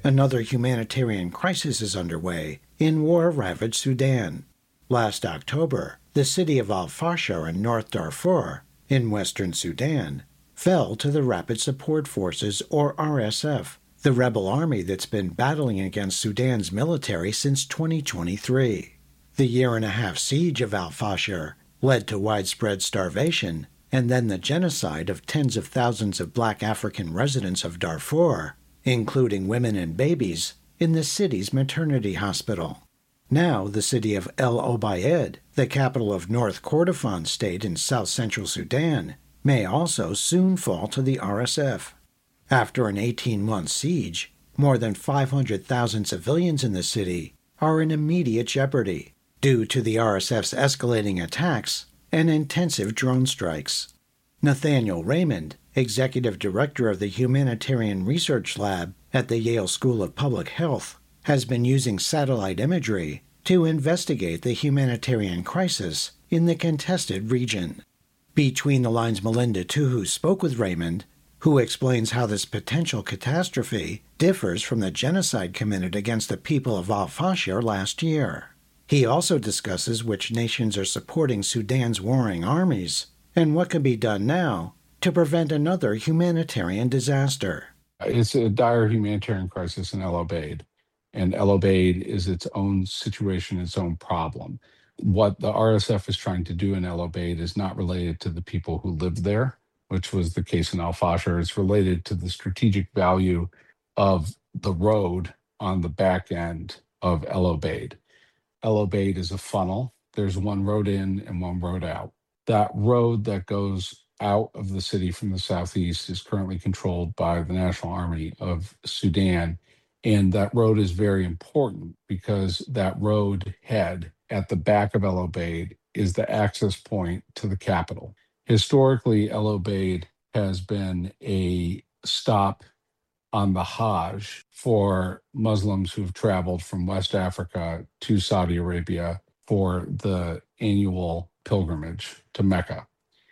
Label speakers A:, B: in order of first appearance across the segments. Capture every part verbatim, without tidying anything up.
A: Another humanitarian crisis is underway in war-ravaged Sudan. Last October, the city of Al-Fashar in North Darfur, in western Sudan, fell to the Rapid Support Forces, or R S F, the rebel army that's been battling against Sudan's military since twenty twenty-three. The year-and-a-half siege of Al-Fashar led to widespread starvation and then the genocide of tens of thousands of black African residents of Darfur, including women and babies, in the city's maternity hospital. Now the city of El Obeid, the capital of North Kordofan State in south-central Sudan, may also soon fall to the R S F. After an eighteen-month siege, more than five hundred thousand civilians in the city are in immediate jeopardy due to the R S F's escalating attacks and intensive drone strikes. Nathaniel Raymond, executive director of the Humanitarian Research Lab at the Yale School of Public Health, has been using satellite imagery to investigate the humanitarian crisis in the contested region. Between the Lines Melinda Tuhu spoke with Raymond, who explains how this potential catastrophe differs from the genocide committed against the people of Al-Fashar last year. He also discusses which nations are supporting Sudan's warring armies and what can be done now to prevent another humanitarian disaster.
B: It's a dire humanitarian crisis in El Obeid, and El Obeid is its own situation, its own problem. What the R S F is trying to do in El Obeid is not related to the people who live there, which was the case in Al-Fashar. It's related to the strategic value of the road on the back end of El Obeid. El Obeid is a funnel. There's one road in and one road out. That road that goes out of the city from the southeast is currently controlled by the National Army of Sudan. And that road is very important because that road head at the back of El Obeid is the access point to the capital. Historically, El Obeid has been a stop on the Hajj for Muslims who've traveled from West Africa to Saudi Arabia for the annual pilgrimage to Mecca.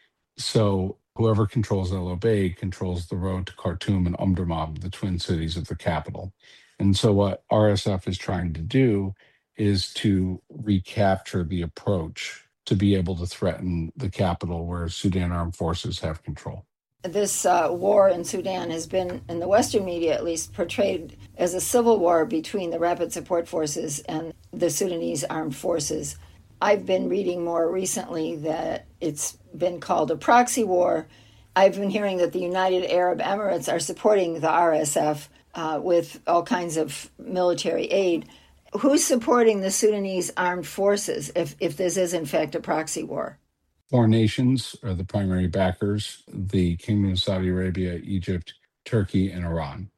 B: So whoever controls El Obeid controls the road to Khartoum and Omdurman, the twin cities of the capital. And so what R S F is trying to do is to recapture the approach to be able to threaten the capital where Sudan armed forces have control.
C: This uh, war in Sudan has been, in the Western media at least, portrayed as a civil war between the Rapid Support Forces and the Sudanese armed forces. I've been reading more recently that it's been called a proxy war. I've been hearing that the United Arab Emirates are supporting the R S F uh, with all kinds of military aid. Who's supporting the Sudanese armed forces if, if this is in fact a proxy war?
B: Foreign nations are the primary backers: the Kingdom of Saudi Arabia, Egypt, Turkey, and Iran.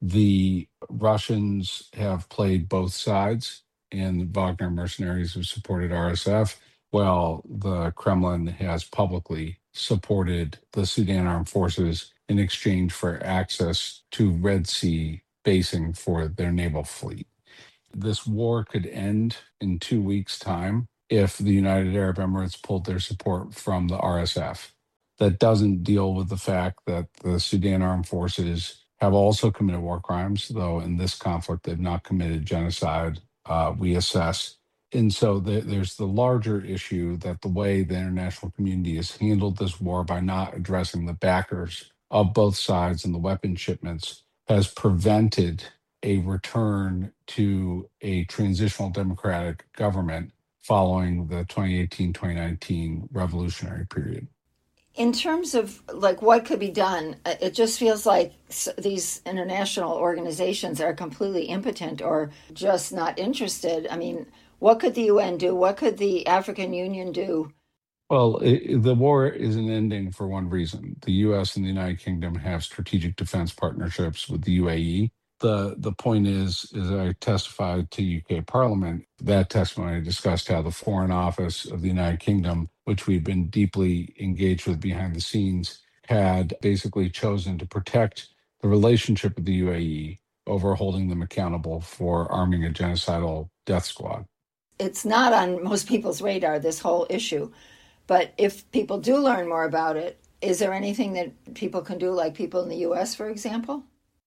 B: The Russians have played both sides, and the Wagner mercenaries have supported R S F, while the Kremlin has publicly supported the Sudan armed forces in exchange for access to Red Sea basing for their naval fleet. This war could end in two weeks' time if the United Arab Emirates pulled their support from the R S F. That doesn't deal with the fact that the Sudan armed forces have also committed war crimes, though in this conflict they've not committed genocide, uh, we assess. And so the, there's the larger issue that the way the international community has handled this war by not addressing the backers of both sides and the weapon shipments has prevented a return to a transitional democratic government following the twenty eighteen twenty nineteen revolutionary period.
C: In terms of like what could be done, it just feels like these international organizations are completely impotent or just not interested. I mean, what could the U N do? What could the African Union do?
B: Well, it, the war isn't ending for one reason. The U S and the United Kingdom have strategic defense partnerships with the U A E. The the point is, as I testified to U K Parliament, that testimony discussed how the Foreign Office of the United Kingdom, which we've been deeply engaged with behind the scenes, had basically chosen to protect the relationship with the U A E over holding them accountable for arming a genocidal death squad.
C: It's not on most people's radar, this whole issue. But if people do learn more about it, is there anything that people can do, like people in the U S, for example?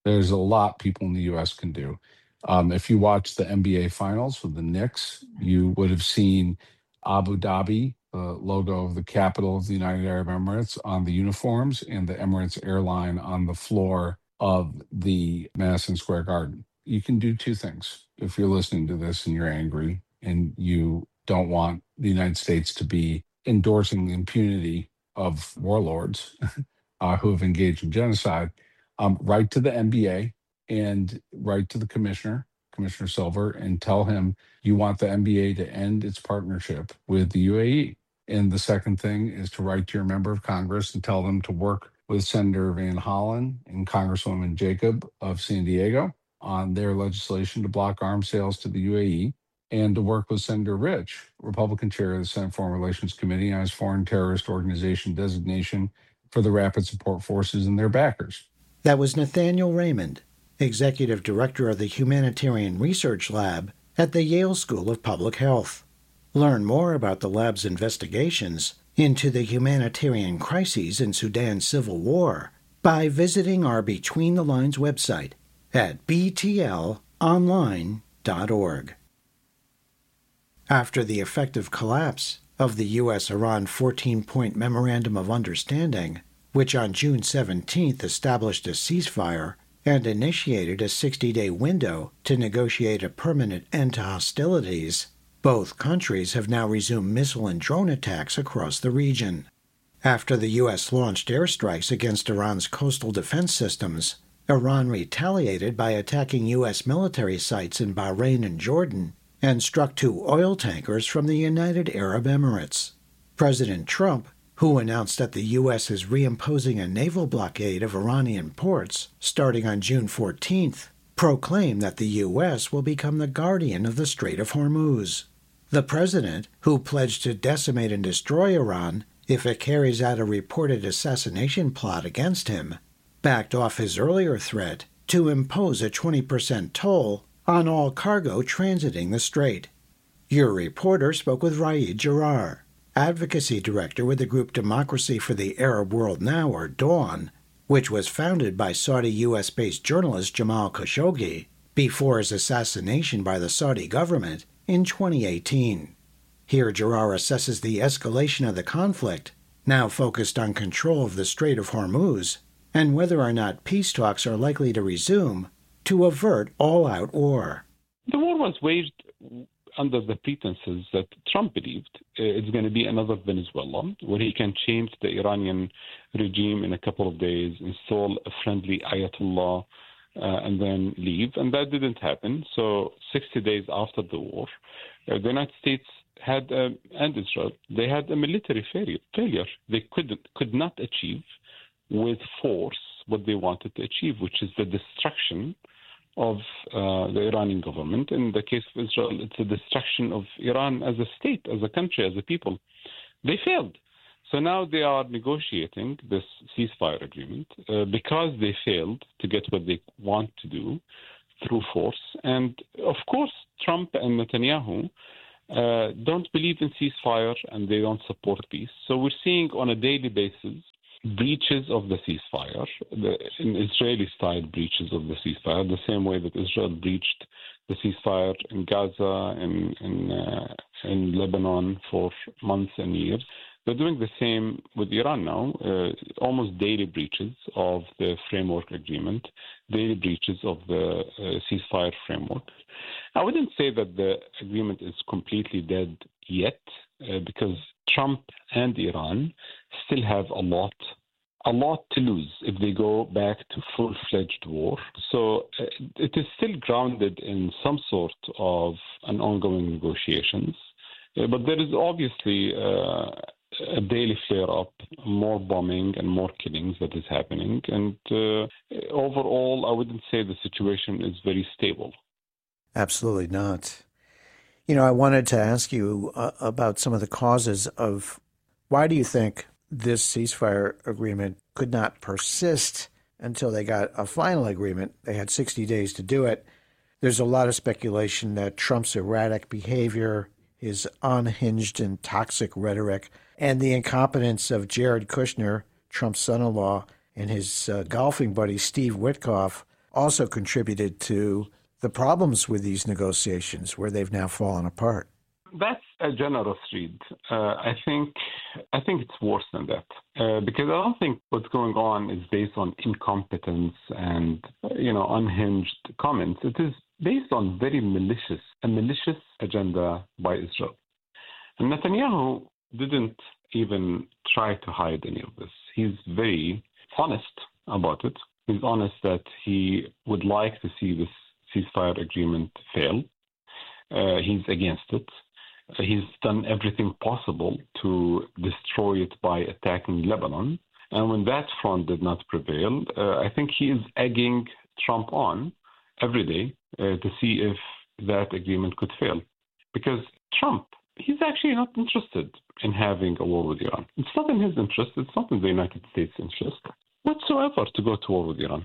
B: There's a lot people in the U S can do. Um, if you watch the N B A finals with the Knicks, you would have seen Abu Dhabi, the logo of the capital of the United Arab Emirates, on the uniforms, and the Emirates airline on the floor of the Madison Square Garden. You can do two things. If you're listening to this and you're angry and you don't want the United States to be endorsing the impunity of warlords uh, who have engaged in genocide, um, write to the N B A and write to the commissioner, Commissioner Silver, and tell him you want the N B A to end its partnership with the U A E. And the second thing is to write to your member of Congress and tell them to work with Senator Van Hollen and Congresswoman Jacob of San Diego on their legislation to block arms sales to the U A E, and to work with Senator Rich, Republican chair of the Senate Foreign Relations Committee, on his foreign terrorist organization designation for the Rapid Support Forces and their backers.
A: That was Nathaniel Raymond, Executive Director of the Humanitarian Research Lab at the Yale School of Public Health. Learn more about the lab's investigations into the humanitarian crises in Sudan's civil war by visiting our Between the Lines website at b t l online dot org. After the effective collapse of the U S Iran fourteen-point Memorandum of Understanding, which on June seventeenth established a ceasefire and initiated a sixty-day window to negotiate a permanent end to hostilities, both countries have now resumed missile and drone attacks across the region. After the U S launched airstrikes against Iran's coastal defense systems, Iran retaliated by attacking U S military sites in Bahrain and Jordan and struck two oil tankers from the United Arab Emirates. President Trump, who announced that the U S is reimposing a naval blockade of Iranian ports starting on June fourteenth, proclaimed that the U S will become the guardian of the Strait of Hormuz. The president, who pledged to decimate and destroy Iran if it carries out a reported assassination plot against him, backed off his earlier threat to impose a twenty percent toll on all cargo transiting the strait. Your reporter spoke with Raed Jarrar, advocacy director with the group Democracy for the Arab World Now, or DAWN, which was founded by Saudi U S-based journalist Jamal Khashoggi before his assassination by the Saudi government in twenty eighteen. Here Jarrar assesses the escalation of the conflict, now focused on control of the Strait of Hormuz, and whether or not peace talks are likely to resume to avert all-out war.
D: The war was waged under the pretenses that Trump believed it's going to be another Venezuela, where he can change the Iranian regime in a couple of days, install a friendly Ayatollah, uh, and then leave. And that didn't happen. So sixty days after the war, uh, the United States had, uh, and Israel, they had a military failure. failure. They couldn't, could not achieve with force what they wanted to achieve, which is the destruction of uh, the Iranian government. In the case of Israel, it's a destruction of Iran as a state, as a country, as a people. They failed. So now they are negotiating this ceasefire agreement uh, because they failed to get what they want to do through force. And of course, Trump and Netanyahu uh, don't believe in ceasefire and they don't support peace. So we're seeing on a daily basis breaches of the ceasefire, the in Israeli-style breaches of the ceasefire, the same way that Israel breached the ceasefire in Gaza and in, uh, in Lebanon for months and years. They're doing the same with Iran now, uh, almost daily breaches of the framework agreement, daily breaches of the uh, ceasefire framework. I wouldn't say that the agreement is completely dead yet, uh, because Trump and Iran still have a lot, a lot to lose if they go back to full-fledged war. So uh, it is still grounded in some sort of an ongoing negotiations. Uh, but there is obviously uh, a daily flare-up, more bombing and more killings that is happening. And uh, overall, I wouldn't say the situation is very stable.
A: Absolutely not. You know, I wanted to ask you uh, about some of the causes of why do you think this ceasefire agreement could not persist until they got a final agreement? They had sixty days to do it. There's a lot of speculation that Trump's erratic behavior, his unhinged and toxic rhetoric, and the incompetence of Jared Kushner, Trump's son-in-law, and his uh, golfing buddy Steve Witkoff also contributed to the problems with these negotiations where they've now fallen apart.
D: That's a generous read. Uh, I think I think it's worse than that uh, because I don't think what's going on is based on incompetence and you know unhinged comments. It is based on very malicious a malicious agenda by Israel. And Netanyahu didn't even try to hide any of this. He's very honest about it. He's honest that he would like to see this ceasefire agreement fail. Uh, he's against it. Uh, he's done everything possible to destroy it by attacking Lebanon. And when that front did not prevail, uh, I think he is egging Trump on every day uh, to see if that agreement could fail. Because Trump, he's actually not interested in having a war with Iran. It's not in his interest. It's not in the United States' interest whatsoever to go to war with Iran.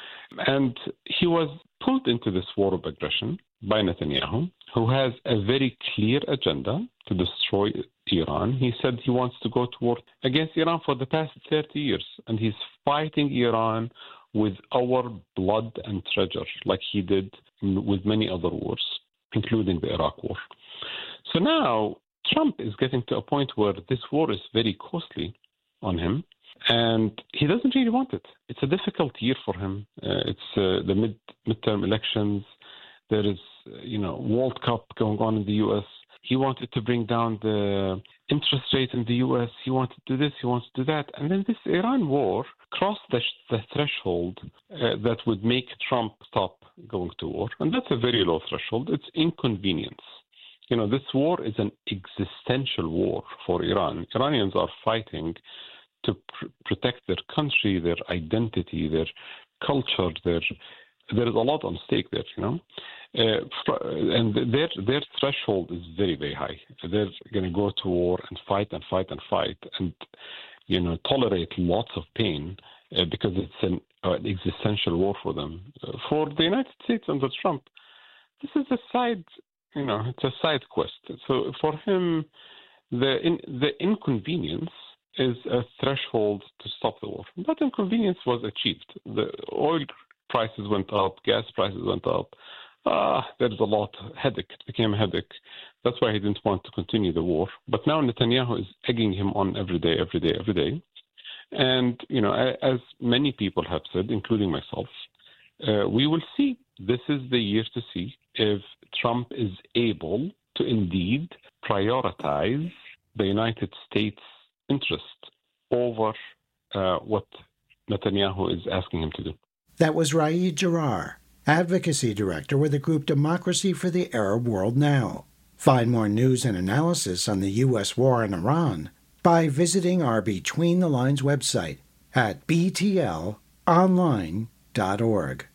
D: And he was pulled into this war of aggression by Netanyahu, who has a very clear agenda to destroy Iran. He said he wants to go to war against Iran for the past thirty years, and he's fighting Iran with our blood and treasure, like he did with many other wars, including the Iraq war. So now Trump is getting to a point where this war is very costly on him, and he doesn't really want it. It's a difficult year for him. Uh, it's uh, the mid midterm elections. There is, you know, World Cup going on in the U S. He wanted to bring down the interest rate in the U S. He wanted to do this. He wants to do that. And then this Iran war crossed the, the threshold uh, that would make Trump stop going to war. And that's a very low threshold. It's inconvenience. You know, this war is an existential war for Iran. Iranians are fighting to pr- protect their country, their identity, their culture. Their there is a lot on stake there, you know, uh, fr- and their their threshold is very very high. They're going to go to war and fight and fight and fight, and you know tolerate lots of pain uh, because it's an uh, existential war for them. Uh, for the United States under Trump, this is a side, you know, it's a side quest. So for him, the in, the inconvenience is a threshold to stop the war. That inconvenience was achieved. The oil prices went up, gas prices went up. Ah, there's a lot headache. It became a headache. That's why he didn't want to continue the war. But now Netanyahu is egging him on every day, every day, every day. And, you know, as many people have said, including myself, uh, we will see. This is the year to see if Trump is able to indeed prioritize the United States' interest over uh, what Netanyahu is asking him to do.
A: That was Raed Jarrar, Advocacy Director with the group Democracy for the Arab World Now. Find more news and analysis on the U S war in Iran by visiting our Between the Lines website at b t l online dot org.